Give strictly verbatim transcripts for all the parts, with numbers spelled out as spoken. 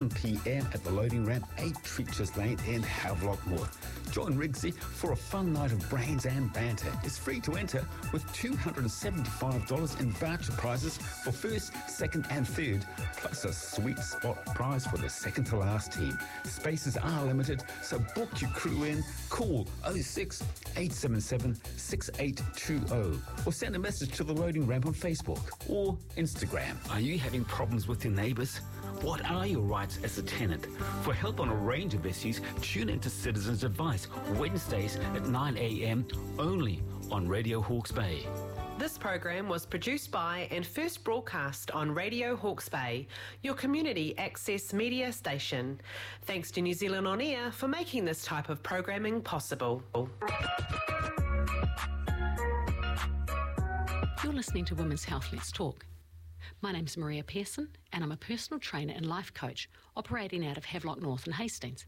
p.m. at the loading ramp, eight Treacher's Lane in Havelock North. Join Rigsy for a fun night of brains and banter. It's free to enter with two hundred seventy-five dollars in voucher prizes for first, second and third, plus a sweet spot prize for the second to last team. Spaces are limited, so book your crew in. Call oh six, eight seven seven, six eight two oh or send a message to the loading ramp on Facebook or Instagram. Are you having problems with your neighbours? What are your rights as a tenant? For help on a range of issues, tune into Citizens Advice Wednesdays at nine a.m. only on Radio Hawke's Bay. This program was produced by and first broadcast on Radio Hawke's Bay, your community access media station. Thanks to New Zealand On Air for making this type of programming possible. You're listening to Women's Health Let's Talk. My name's Maria Pearson and I'm a personal trainer and life coach operating out of Havelock North in Hastings.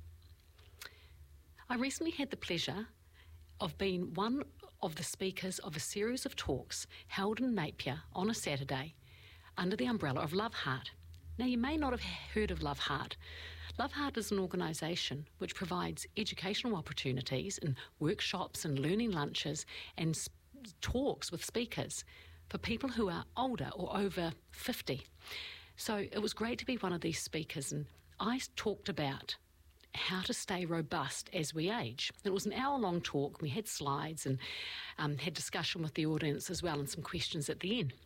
I recently had the pleasure of being one of the speakers of a series of talks held in Napier on a Saturday under the umbrella of Love Heart. Now, you may not have heard of Love Heart. Love Heart is an organisation which provides educational opportunities and workshops and learning lunches and sp- talks with speakers for people who are older or over fifty. So it was great to be one of these speakers, and I talked about how to stay robust as we age. It was an hour-long talk. We had slides and um, had discussion with the audience as well and some questions at the end.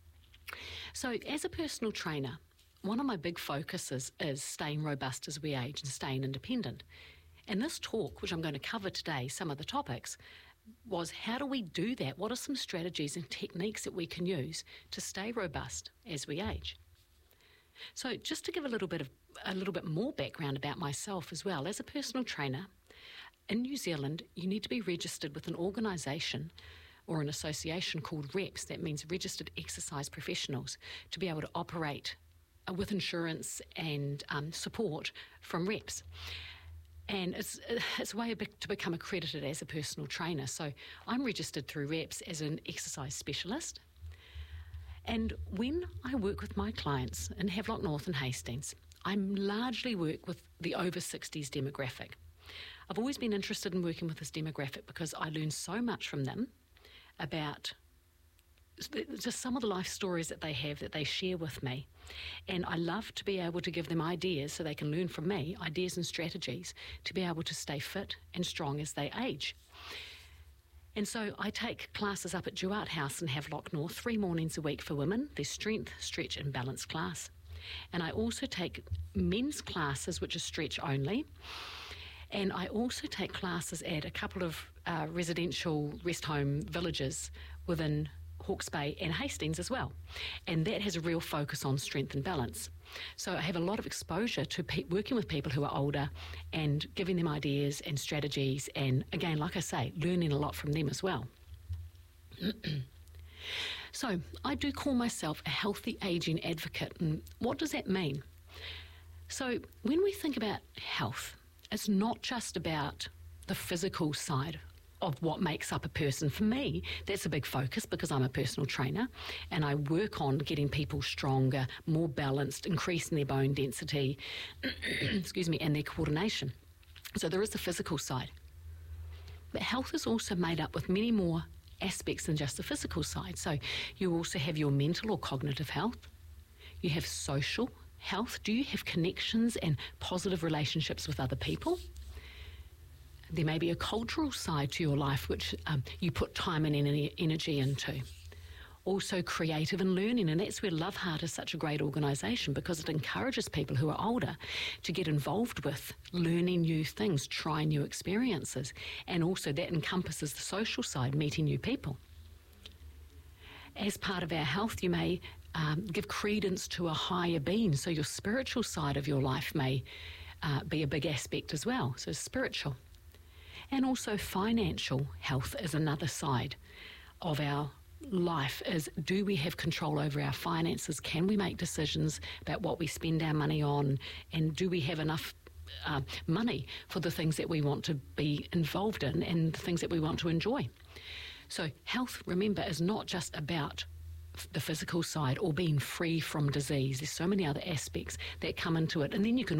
So as a personal trainer, one of my big focuses is staying robust as we age and staying independent. And this talk, which I'm going to cover today, some of the topics, was how do we do that? What are some strategies and techniques that we can use to stay robust as we age? So just to give a little bit of a little bit more background about myself as well, as a personal trainer, in New Zealand, you need to be registered with an organisation or an association called REPS, that means Registered Exercise Professionals, to be able to operate uh, with insurance and um, support from REPS. And it's, it's a way to become accredited as a personal trainer. So I'm registered through REPS as an exercise specialist. And when I work with my clients in Havelock North and Hastings, I largely work with the over sixties demographic. I've always been interested in working with this demographic because I learn so much from them about just some of the life stories that they have that they share with me. And I love to be able to give them ideas so they can learn from me, ideas and strategies to be able to stay fit and strong as they age. And so I take classes up at Duart House in Havelock North, three mornings a week for women. There's strength, stretch and balance class. And I also take men's classes, which are stretch only. And I also take classes at a couple of uh, residential rest home villages within Hawke's Bay and Hastings as well. And that has a real focus on strength and balance. So I have a lot of exposure to pe- working with people who are older and giving them ideas and strategies and, again, like I say, learning a lot from them as well. So I do call myself a healthy ageing advocate. And what does that mean? So when we think about health, it's not just about the physical side of what makes up a person. For me, that's a big focus because I'm a personal trainer and I work on getting people stronger, more balanced, increasing their bone density, excuse me, and their coordination. So there is the physical side. But health is also made up with many more aspects than just the physical side. So you also have your mental or cognitive health. You have social health. Do you have connections and positive relationships with other people? There may be a cultural side to your life which um, you put time and energy into. Also creative and learning, and that's where Love Heart is such a great organisation because it encourages people who are older to get involved with learning new things, trying new experiences, and also that encompasses the social side, meeting new people. As part of our health, you may um, give credence to a higher being, so your spiritual side of your life may uh, be a big aspect as well, so spiritual. And also financial health is another side of our life, is do we have control over our finances? Can we make decisions about what we spend our money on? And do we have enough uh, money for the things that we want to be involved in and the things that we want to enjoy? So health, remember, is not just about the physical side or being free from disease. There's so many other aspects that come into it. And then you can